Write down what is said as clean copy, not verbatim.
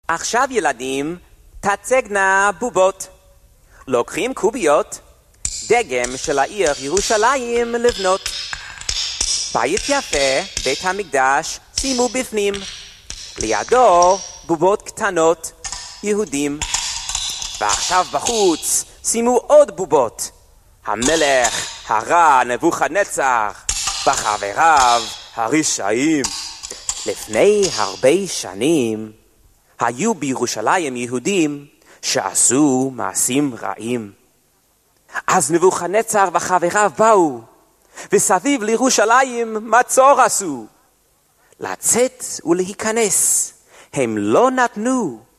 עכשיו ילדים, תצגנה בובות. לוקחים קוביות, דגם של העיר ירושלים לבנות. בית יפה, בית המקדש, שימו בפנים. לידו בובות קטנות, יהודים. ועכשיו בחוץ, שימו עוד בובות. המלך הרע נבוכדנצר, וחבריו הרשעים. לפני הרבה שנים, היו בירושלים יהודים שעשו מעשים רעים. אז נבוכדנצר וחבריו באו, וסביב לירושלים מצור עשו. לצאת ולהיכנס הם לא נתנו.